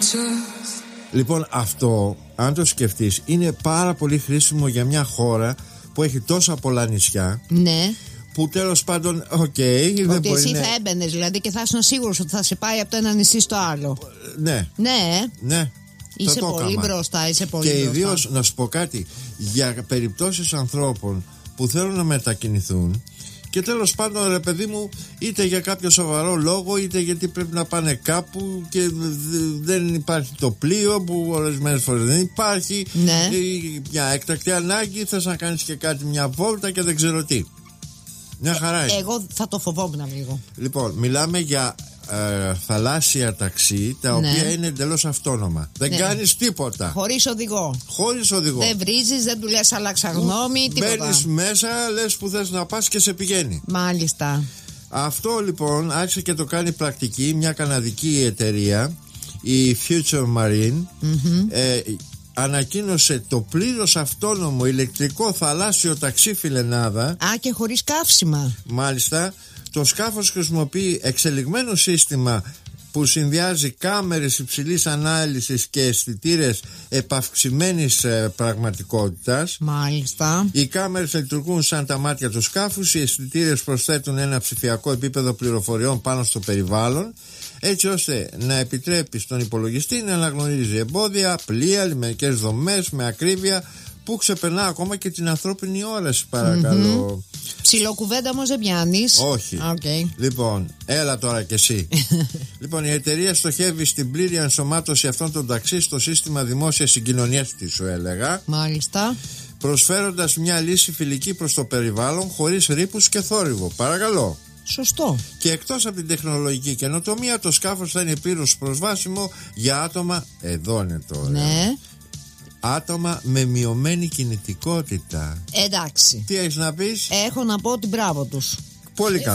Λοιπόν, αυτό, αν το σκεφτείς, είναι πάρα πολύ χρήσιμο για μια χώρα που έχει τόσα πολλά νησιά. Ναι. Που τέλος πάντων, ότι εσύ θα έμπαινες δηλαδή και θα ήσουν σίγουρος ότι θα σε πάει από το ένα νησί στο άλλο. Ναι. Ναι. Είσαι πολύ μπροστά, και ιδίως να σου πω κάτι, για περιπτώσεις ανθρώπων που θέλουν να μετακινηθούν και τέλος πάντων, ρε παιδί μου, είτε για κάποιο σοβαρό λόγο, είτε γιατί πρέπει να πάνε κάπου και δεν υπάρχει το πλοίο, που ορισμένες φορές δεν υπάρχει, ναι. Μια έκτακτη ανάγκη, θες να κάνεις και κάτι, μια βόλτα και δεν ξέρω τι. Μια χαρά είναι. Εγώ θα το φοβόμουν λίγο. Λοιπόν, μιλάμε για θαλάσσια ταξί, τα οποία είναι εντελώς αυτόνομα. Δεν κάνεις τίποτα. Χωρίς οδηγό. Δεν βρίζεις, δεν του λες άλλαξα γνώμη, τίποτα. Μπαίνεις μέσα, λες που θες να πας και σε πηγαίνει. Μάλιστα. Αυτό λοιπόν άρχισε και το κάνει πρακτική μια καναδική εταιρεία, η Future Marine. Ανακοίνωσε το πλήρως αυτόνομο ηλεκτρικό θαλάσσιο ταξί, φιλενάδα. Α, και χωρίς καύσιμα. Μάλιστα. Το σκάφος χρησιμοποιεί εξελιγμένο σύστημα που συνδυάζει κάμερες υψηλής ανάλυσης και αισθητήρες επαυξημένης πραγματικότητας. Μάλιστα. Οι κάμερες λειτουργούν σαν τα μάτια του σκάφους. Οι αισθητήρες προσθέτουν ένα ψηφιακό επίπεδο πληροφοριών πάνω στο περιβάλλον, έτσι ώστε να επιτρέπει στον υπολογιστή να αναγνωρίζει εμπόδια, πλοία, λιμενικές δομές με ακρίβεια που ξεπερνά ακόμα και την ανθρώπινη όραση, παρακαλώ. Ψιλοκουβέντα όμως δεν πιάνεις. Όχι. Λοιπόν, έλα τώρα κι εσύ. Λοιπόν, η εταιρεία στοχεύει στην πλήρη ενσωμάτωση αυτών των ταξί στο σύστημα δημόσιας συγκοινωνίας, τι σου έλεγα. Μάλιστα. Προσφέροντας μια λύση φιλική προς το περιβάλλον, χωρίς ρήπους και θόρυβο. Παρακαλώ. Σωστό. Και εκτός από την τεχνολογική καινοτομία, το σκάφος θα είναι πλήρως προσβάσιμο για άτομα. Εδώ είναι τώρα. Ναι. Άτομα με μειωμένη κινητικότητα. Εντάξει. Τι έχεις να πεις? Έχω να πω ότι μπράβο τους. Πολύ καλά.